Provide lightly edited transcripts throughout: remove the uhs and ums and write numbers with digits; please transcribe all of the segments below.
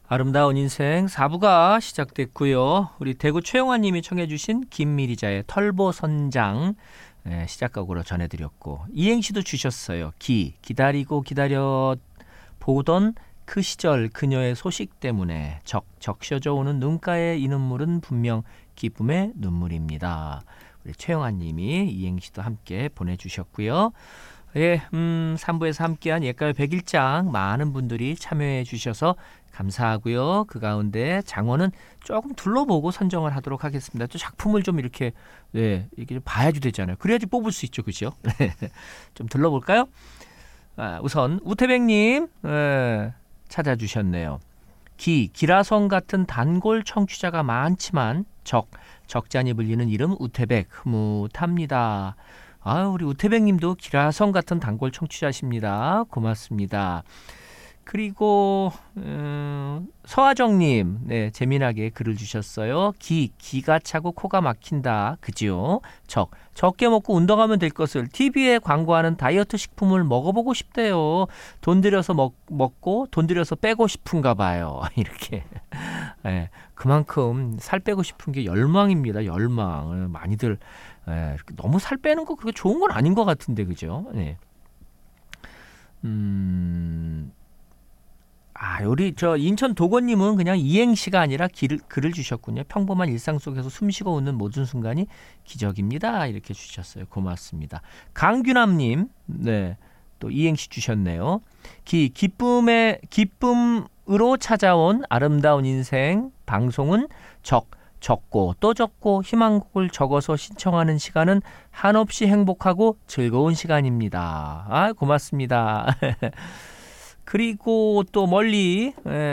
아름다운 인생 4부가 시작됐고요. 우리 대구 최영환 님이 청해 주신 김미리자의 털보선장 시작곡으로 전해드렸고, 이행시도 주셨어요. 기다리고 기다려 보던 그 시절 그녀의 소식 때문에 적셔져 오는 눈가에 이 눈물은 분명 기쁨의 눈물입니다. 우리 최영환 님이 이행시도 함께 보내주셨고요. 3부에서 함께한 옛가요 101장 많은 분들이 참여해 주셔서 감사하고요. 그 가운데 장원은 조금 둘러보고 선정을 하도록 하겠습니다. 또 작품을 좀 이렇게 이렇게 좀 봐야지 되잖아요. 그래야지 뽑을 수 있죠, 그렇죠? 좀 둘러볼까요? 우선 우태백님 찾아주셨네요. 기라성 같은 단골 청취자가 많지만 적잖이 불리는 이름 우태백 흐뭇합니다. 우리 우태백님도 기라성 같은 단골 청취자십니다. 고맙습니다. 그리고 서하정님 재미나게 글을 주셨어요. 기가 차고 코가 막힌다. 그죠? 적게 먹고 운동하면 될 것을 TV에 광고하는 다이어트 식품을 먹어보고 싶대요. 돈 들여서 먹고 돈 들여서 빼고 싶은가 봐요. 이렇게 그만큼 살 빼고 싶은 게 열망입니다. 열망. 많이들 너무 살 빼는 거 그렇게 좋은 건 아닌 것 같은데, 그죠? 우리 인천 도건님은 그냥 이행시가 아니라 글을 주셨군요. 평범한 일상 속에서 숨쉬고 웃는 모든 순간이 기적입니다. 이렇게 주셨어요. 고맙습니다. 강규남님, 또 이행시 주셨네요. 기쁨으로 찾아온 아름다운 인생 방송은 적고 또 적고 희망곡을 적어서 신청하는 시간은 한없이 행복하고 즐거운 시간입니다. 고맙습니다. 그리고 또 멀리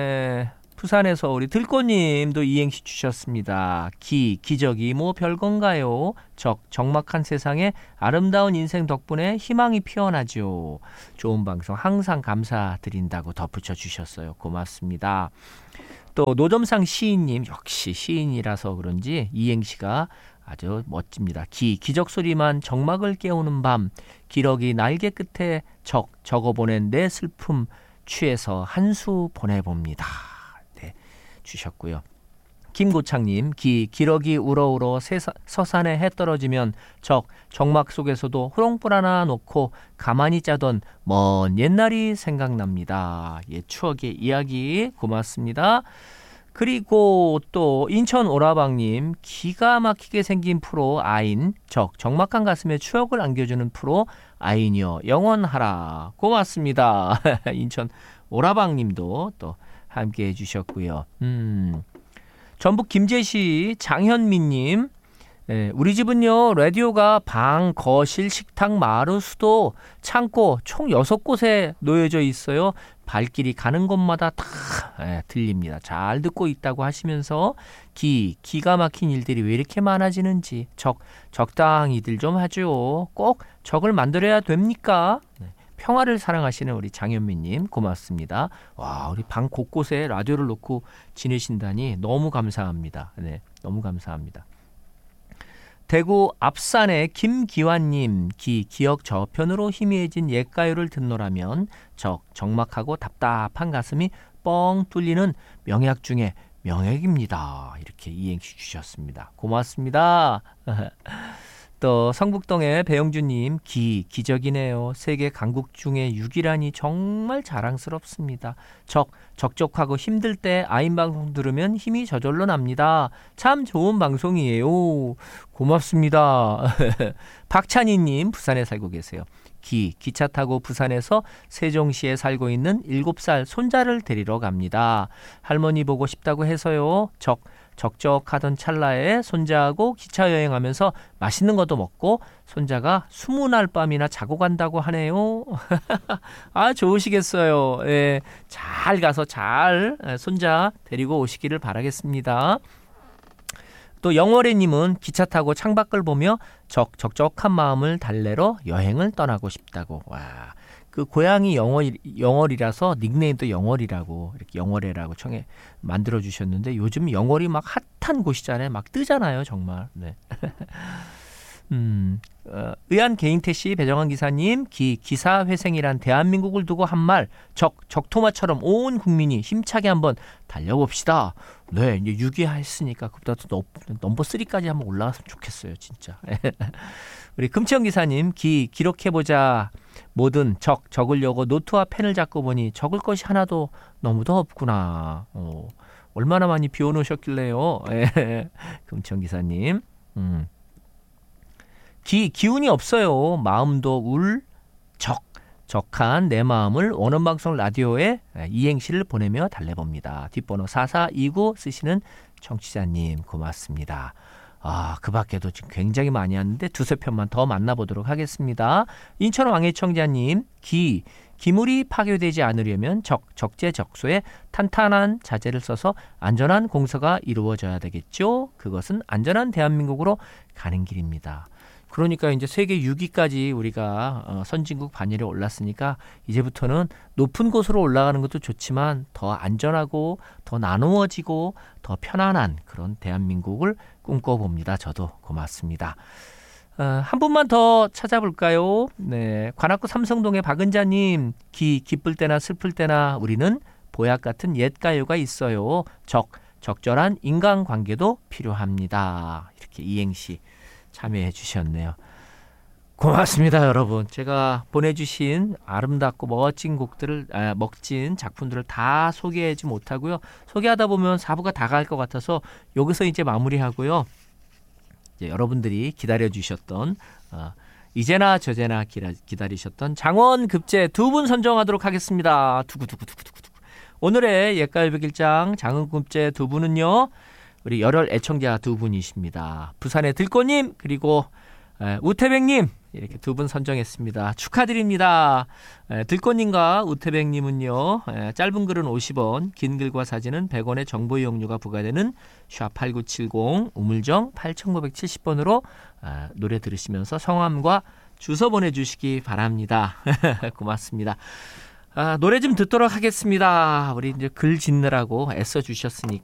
부산에서 우리 들꽃님도 이행시 주셨습니다. 기적이 뭐 별건가요? 적막한 세상에 아름다운 인생 덕분에 희망이 피어나죠. 좋은 방송 항상 감사드린다고 덧붙여 주셨어요. 고맙습니다. 또 노점상 시인님, 역시 시인이라서 그런지 이행시가 아주 멋집니다. 기적 소리만 적막을 깨우는 밤, 기러기 날개 끝에 적어보낸 내 슬픔 취해서 한 수 보내봅니다. 주셨고요. 김고창님, 기러기 우러우러 서산에 해 떨어지면 적막 속에서도 호롱불 하나 놓고 가만히 짜던 먼 옛날이 생각납니다. 추억의 이야기 고맙습니다. 그리고 또 인천 오라방님, 기가 막히게 생긴 프로 아인, 적막한 가슴에 추억을 안겨주는 프로 아인이여 영원하라. 고맙습니다. 인천 오라방님도 또 함께 해주셨고요. 전북 김제시 장현미님, 우리 집은요 라디오가 방, 거실, 식탁, 마루, 수도, 창고 총 6곳에 놓여져 있어요. 발길이 가는 곳마다 다 들립니다. 잘 듣고 있다고 하시면서 기가 막힌 일들이 왜 이렇게 많아지는지 적당히들 좀 하죠. 꼭 적을 만들어야 됩니까? 평화를 사랑하시는 우리 장현미님 고맙습니다. 와, 우리 방 곳곳에 라디오를 놓고 지내신다니 너무 감사합니다. 너무 감사합니다. 대구 앞산의 김기환님, 기억 저편으로 희미해진 옛가요를 듣노라면 적막하고 답답한 가슴이 뻥 뚫리는 명약 중에 명약입니다. 이렇게 이행시 주셨습니다. 고맙습니다. 또 성북동의 배영주님, 기적이네요. 세계 강국 중에 6위라니 정말 자랑스럽습니다. 적적하고 힘들 때 아인 방송 들으면 힘이 저절로 납니다. 참 좋은 방송이에요. 고맙습니다. 박찬희님, 부산에 살고 계세요. 기차 타고 부산에서 세종시에 살고 있는 7살 손자를 데리러 갑니다. 할머니 보고 싶다고 해서요. 적적하던 찰나에 손자하고 기차 여행하면서 맛있는 것도 먹고 손자가 20날 밤이나 자고 간다고 하네요. 좋으시겠어요. 잘 가서 잘 손자 데리고 오시기를 바라겠습니다. 또 영월애님은 기차 타고 창밖을 보며 적적한 마음을 달래러 여행을 떠나고 싶다고. 와, 그 고향이 영월이라서 닉네임도 영월이라고 이렇게 영월애라고 만들어 주셨는데 요즘 영월이 막 핫한 곳이잖아요. 막 뜨잖아요, 정말. 의안 개인택시 배정환 기사님, 기사회생이란 대한민국을 두고 한 말, 적토마처럼 온 국민이 힘차게 한번 달려봅시다. 네, 이제 6위 했으니까 그보다도 넘버 3까지 한번 올라갔으면 좋겠어요, 진짜. 우리 금치영 기사님, 기록해보자. 뭐든 적으려고 노트와 펜을 잡고 보니 적을 것이 하나도 너무도 없구나. 얼마나 많이 비워놓으셨길래요. 금치영 기사님. 기운이 없어요. 마음도 적한 내 마음을 원어방송 라디오에 이행시를 보내며 달래봅니다. 뒷번호 4429 쓰시는 청취자님 고맙습니다. 그 밖에도 지금 굉장히 많이 왔는데 두세 편만 더 만나보도록 하겠습니다. 인천 왕해청자님, 기물이 파괴되지 않으려면 적재적소에 탄탄한 자재를 써서 안전한 공사가 이루어져야 되겠죠. 그것은 안전한 대한민국으로 가는 길입니다. 그러니까 이제 세계 6위까지 우리가 선진국 반열에 올랐으니까 이제부터는 높은 곳으로 올라가는 것도 좋지만 더 안전하고 더 나누어지고 더 편안한 그런 대한민국을 꿈꿔봅니다. 저도 고맙습니다. 한 분만 더 찾아볼까요? 네, 관악구 삼성동의 박은자님, 기쁠 때나 슬플 때나 우리는 보약 같은 옛 가요가 있어요. 적절한 인간관계도 필요합니다. 이렇게 이행시 참여해 주셨네요. 고맙습니다, 여러분. 제가 보내주신 아름답고 멋진 곡들을, 멋진 작품들을 다 소개하지 못하고요. 소개하다 보면 4부가 다 갈 것 같아서 여기서 이제 마무리하고요. 이제 여러분들이 기다려주셨던 이제나 저제나 기다리셨던 장원급제 두 분 선정하도록 하겠습니다. 두구두구두구두구. 오늘의 옛가요백일장 장원급제 두 분은요, 우리 열혈 애청자 두 분이십니다. 부산의 들꽃님 그리고 우태백님, 이렇게 두 분 선정했습니다. 축하드립니다. 들꽃님과 우태백님은요, 짧은 글은 50원, 긴 글과 사진은 100원의 정보 이용료가 부과되는 샵8970 우물정 8970번으로 노래 들으시면서 성함과 주소 보내주시기 바랍니다. 고맙습니다. 노래 좀 듣도록 하겠습니다. 우리 이제 글 짓느라고 애써 주셨으니까